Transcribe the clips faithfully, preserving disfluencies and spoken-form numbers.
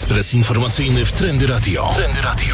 Ekspres informacyjny w Trendy Radio. Trendy Radio.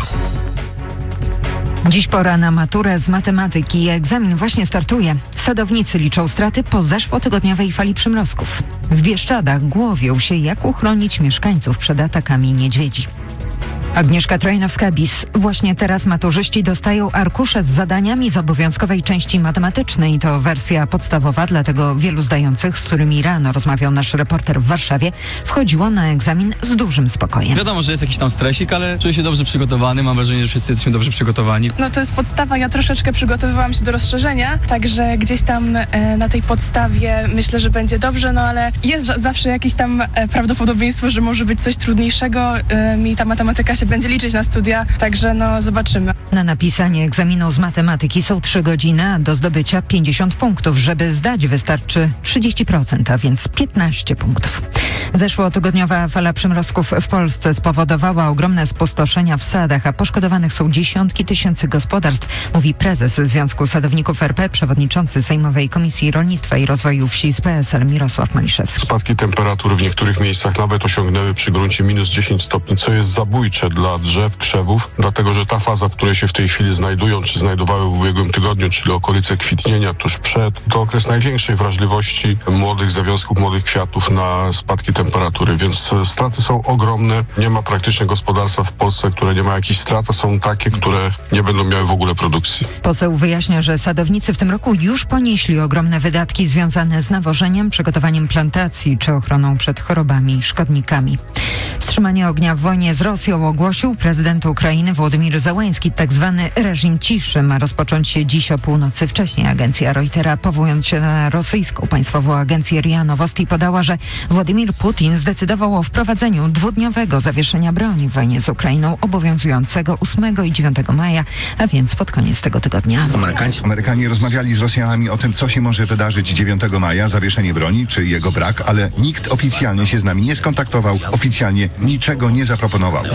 Dziś pora na maturę z matematyki. Egzamin właśnie startuje. Sadownicy liczą straty po zeszłotygodniowej fali przymrozków. W Bieszczadach głowią się, jak uchronić mieszkańców przed atakami niedźwiedzi. Agnieszka Trojnowska-Bis. Właśnie teraz maturzyści dostają arkusze z zadaniami z obowiązkowej części matematycznej. To wersja podstawowa, dlatego wielu zdających, z którymi rano rozmawiał nasz reporter w Warszawie, wchodziło na egzamin z dużym spokojem. Wiadomo, że jest jakiś tam stresik, ale czuję się dobrze przygotowany. Mam wrażenie, że wszyscy jesteśmy dobrze przygotowani. No to jest podstawa. Ja troszeczkę przygotowywałam się do rozszerzenia, także gdzieś tam e, na tej podstawie myślę, że będzie dobrze, no ale jest zawsze jakieś tam e, prawdopodobieństwo, że może być coś trudniejszego. E, mi ta matematyka się będzie liczyć na studia, także no zobaczymy. Na napisanie egzaminu z matematyki są trzy godziny, a do zdobycia pięćdziesiąt punktów. Żeby zdać, wystarczy trzydzieści procent, a więc piętnaście punktów. Zeszłotygodniowa fala przymrozków w Polsce spowodowała ogromne spustoszenia w sadach, a poszkodowanych są dziesiątki tysięcy gospodarstw, mówi prezes Związku Sadowników R P, przewodniczący Sejmowej Komisji Rolnictwa i Rozwoju Wsi z P S L Mirosław Maliszewski. Spadki temperatur w niektórych miejscach nawet osiągnęły przy gruncie minus dziesięć stopni, co jest zabójcze dla drzew, krzewów, dlatego że ta faza, w której się w tej chwili znajdują, czy znajdowały w ubiegłym tygodniu, czyli okolice kwitnienia tuż przed, to okres największej wrażliwości młodych zawiązków, młodych kwiatów na spadki temperatury, więc straty są ogromne. Nie ma praktycznie gospodarstwa w Polsce, które nie ma jakichś strat, a są takie, które nie będą miały w ogóle produkcji. Poseł wyjaśnia, że sadownicy w tym roku już ponieśli ogromne wydatki związane z nawożeniem, przygotowaniem plantacji czy ochroną przed chorobami i szkodnikami. Wstrzymanie ognia w wojnie z Rosją ogłosił prezydent Ukrainy Wołodymyr Zełenski. Tak zwany reżim ciszy ma rozpocząć się dziś o północy. Wcześniej agencja Reutera, powołując się na rosyjską państwową agencję R I A Nowosti, podała, że Władimir Putin zdecydował o wprowadzeniu dwudniowego zawieszenia broni w wojnie z Ukrainą, obowiązującego ósmego i dziewiątego maja, a więc pod koniec tego tygodnia. Amerykanie rozmawiali z Rosjanami o tym, co się może wydarzyć dziewiątego maja, zawieszenie broni czy jego brak, ale nikt oficjalnie się z nami nie skontaktował, oficjalnie niczego nie zaproponował.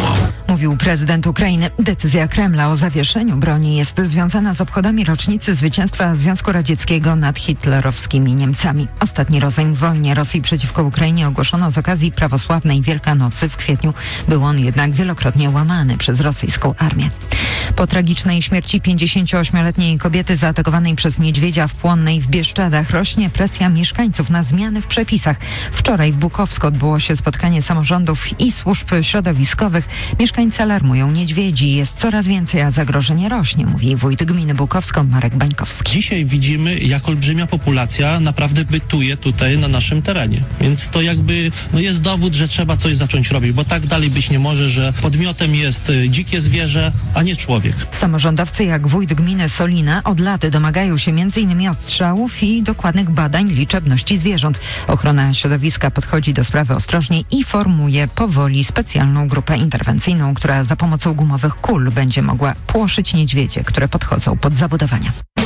Mówił prezydent Ukrainy. Decyzja Kremla o zawieszeniu broni jest związana z obchodami rocznicy zwycięstwa Związku Radzieckiego nad hitlerowskimi Niemcami. Ostatni rozejm w wojnie Rosji przeciwko Ukrainie ogłoszono z okazji prawosławnej Wielkanocy. W kwietniu był on jednak wielokrotnie łamany przez rosyjską armię. Po tragicznej śmierci pięćdziesięcioośmioletniej kobiety zaatakowanej przez niedźwiedzia w Płonnej w Bieszczadach rośnie presja mieszkańców na zmiany w przepisach. Wczoraj w Bukowsku odbyło się spotkanie samorządów i służb środowiskowych. Mieszkańcy alarmują niedźwiedzi. Jest coraz więcej, a zagrożenie rośnie, mówi wójt gminy Bukowsko Marek Bańkowski. Dzisiaj widzimy, jak olbrzymia populacja naprawdę bytuje tutaj na naszym terenie. Więc to jakby no jest dowód, że trzeba coś zacząć robić, bo tak dalej być nie może, że podmiotem jest dzikie zwierzę, a nie człowiek. Samorządowcy jak wójt gminy Solina od lat domagają się między innymi odstrzałów i dokładnych badań liczebności zwierząt. Ochrona środowiska podchodzi do sprawy ostrożnie i formuje powoli specjalną grupę interwencyjną, która za pomocą gumowych kul będzie mogła płoszyć niedźwiedzie, które podchodzą pod zabudowania.